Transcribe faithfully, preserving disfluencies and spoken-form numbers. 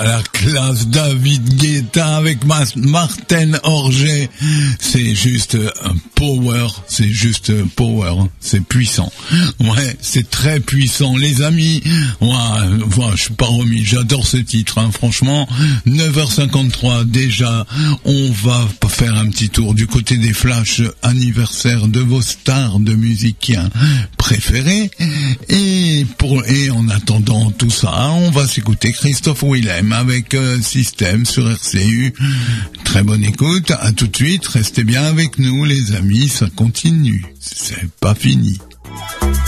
la classe, David Guetta avec Martin Orget. C'est juste un power, c'est juste power, c'est puissant. Ouais, c'est très puissant, les amis. Ouais, ouais, je suis pas remis, j'adore ce titre, hein, franchement. neuf heures cinquante-trois déjà, on va faire un petit tour du côté des flashs anniversaires de vos stars de musiciens préférés. Et pour et en attendant tout ça, on va s'écouter Christophe Willem avec euh, Système sur R C U. Très bonne écoute, à tout de suite, restez bien avec nous les amis, ça continue, c'est pas fini.